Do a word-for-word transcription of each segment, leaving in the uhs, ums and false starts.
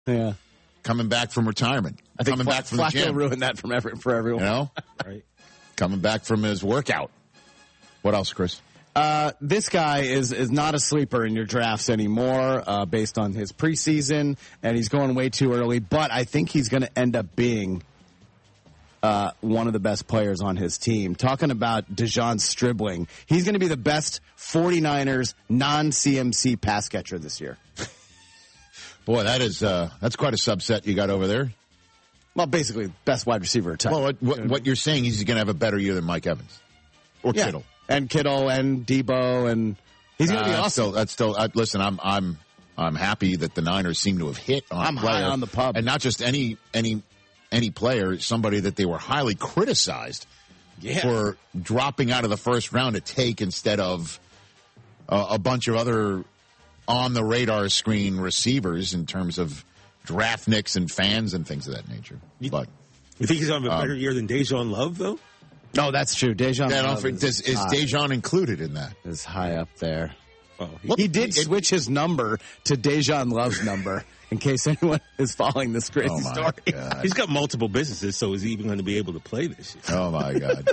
Yeah. Coming back from retirement. I think coming Fla- back from Flacco the gym. ruined that from every, for everyone. You know? Right. Coming back from his workout. What else, Chris? Uh, this guy is, is not a sleeper in your drafts anymore, uh, based on his preseason, and he's going way too early, but I think he's going to end up being, uh, one of the best players on his team. Talking about Dejon Stribling. He's going to be the best 49ers non-C M C pass catcher this year. Boy, that is, uh, that's quite a subset you got over there. Well, basically, best wide receiver type. Well, what, what, what you're saying is he's going to have a better year than Mike Evans. Or yeah. Kittle. And Kittle and Debo, and he's going to be uh, awesome. Still, that's still, uh, listen, I'm, I'm, I'm happy that the Niners seem to have hit on I'm a player. high on the pub. And not just any, any, any player, somebody that they were highly criticized yeah. for dropping out of the first round to take instead of uh, a bunch of other on the radar screen receivers in terms of draft nicks and fans and things of that nature. You, but you think he's going to have a better um, year than Dejon Love, though? No, that's true. Dejon yeah, Love is, is, is high, Dejon included in that? is high up there. Oh, Look, He did it- switch his number to Dejon Love's number, in case anyone is following this crazy Oh, my story. God. He's got multiple businesses, so is he even going to be able to play this year? Oh, my God.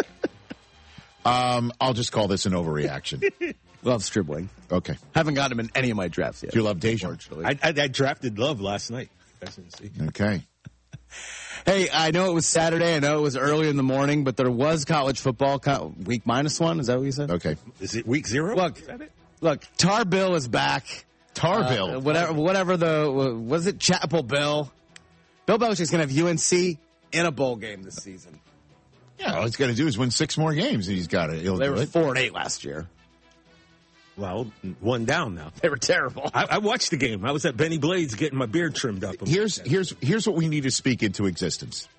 um, I'll just call this an overreaction. Love Stribling. Okay. Haven't got him in any of my drafts yet. Do you love Dejon? I, I, I drafted Love last night. S N C. Okay. Hey, I know it was Saturday. I know it was early in the morning, but there was college football. Co- week minus one. Is that what you said? Okay. Is it week zero? Look, Is that it? look, Tar Bill is back. Tarville. Uh, whatever, whatever the, was it Chapel Bill? Bill Belichick's going to have U N C in a bowl game this season. Yeah, all he's got to do is win six more games, and he's got it. He'll They do were it. four and eight last year. Well, one down now. They were terrible. I, I watched the game. I was at Benny Blades getting my beard trimmed up. Here's here's here's what we need to speak into existence.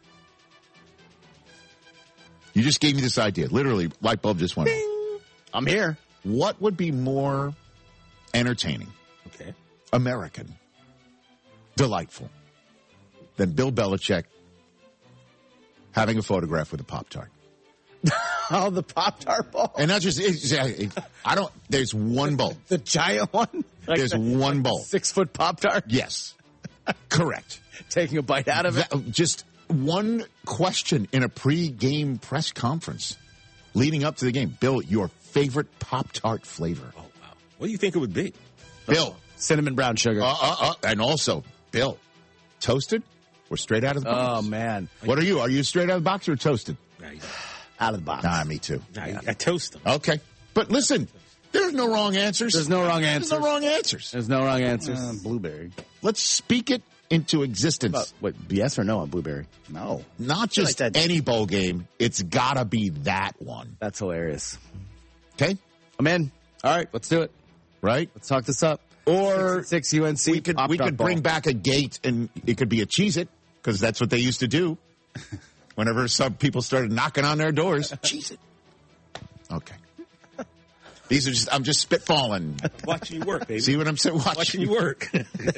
You just gave me this idea. Literally, light bulb just went on. I'm here. What would be more entertaining, Okay. American, delightful, than Bill Belichick having a photograph with a Pop-Tart? Oh, the Pop-Tart ball. And not just, it's, it, I don't, there's one bowl. The giant one? Like There's the one bowl. Six-foot Pop-Tart? Yes. Correct. Taking a bite out of it? That- just one question in a pre-game press conference leading up to the game. Bill, your favorite Pop-Tart flavor? Oh, wow. What do you think it would be? Bill. Cinnamon brown sugar. Uh, uh, uh, and also, Bill, toasted or straight out of the box? Oh, man. What are you? Are you straight out of the box or toasted? Nah, you- Out of the box. Nah, me too. nah, you- I toast them. Okay. But listen, there's no wrong answers. There's no wrong There's answers. no wrong answers. There's no wrong answers. Uh, blueberry. Let's speak it into existence. Uh, what, yes or no on blueberry? No. Not just like that. any bowl game. It's gotta be that one. That's hilarious. Okay? I'm in. All right, let's do it. Right? Let's talk this up. Or Six, six U N C. we could we Pop-Tart could ball. bring back a gate and it could be a Cheez-It because that's what they used to do. Whenever some people started knocking on their doors, Cheez-It. Okay. These are just I'm just spitballing. Watching you work, baby. See what I'm saying? Watch Watching you work.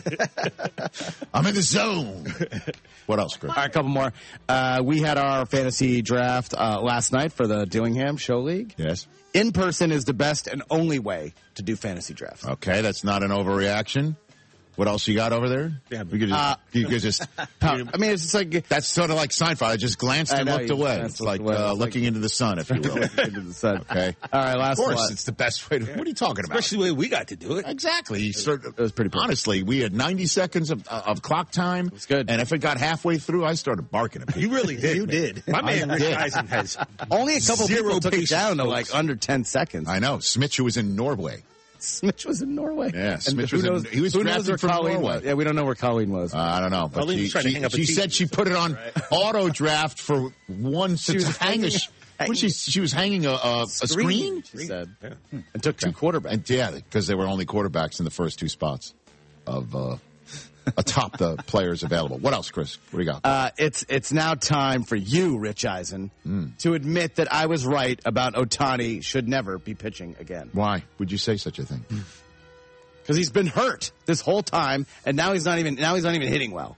I'm in the zone. What else, Chris? All right, a couple more. Uh, we had our fantasy draft uh, last night for the Dillingham Show League. Yes. In person is the best and only way to do fantasy drafts. Okay, that's not an overreaction. What else you got over there? Yeah, we could just, uh, you could just. I mean, it's just like That's sort of like Seinfeld. I just glanced I and know, looked you away. glanced It's and like, looked away. uh, It's looking into the sun, if you will. into the sun. Okay. All right, last Of course, one. it's the best way to. What are you talking about? Especially the way we got to do it. Exactly. You sort of- It was pretty perfect. honestly, we had ninety seconds of, of clock time. It was good. And if it got halfway through, I started barking at people. You really did. You man. did. My man I Rick did. Eisen has Only a couple Zero people took it patience, down to folks. like under ten seconds. I know. Smitch, who was in Norway. Smitch was in Norway. Yeah, And Smitch who was in- knows, he was who knows drafted where from Colleen Norway. was. Yeah, we don't know where Colleen was. Uh, I don't know. But Colleen she, was trying to she, hang up a she T V said she put it on auto draft for one to was hang a. hanging- What was she, she was hanging a, a, a screen? She said. Yeah. And took two quarterbacks. And yeah, because they were only quarterbacks in the first two spots of uh, atop the players available. What else, Chris? What do you got? Uh, it's it's now time for you, Rich Eisen, to admit that I was right about Ohtani should never be pitching again. Why would you say such a thing? Because he's been hurt this whole time, and now he's not even now he's not even hitting well.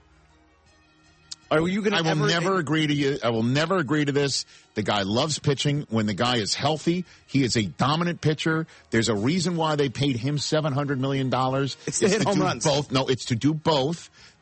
Are you going I to will ever never agree to you. I will never agree to this. The guy loves pitching. When the guy is healthy, he is a dominant pitcher. There's a reason why they paid him seven hundred million dollars. It's to hit home do runs. Both. No, it's to do both.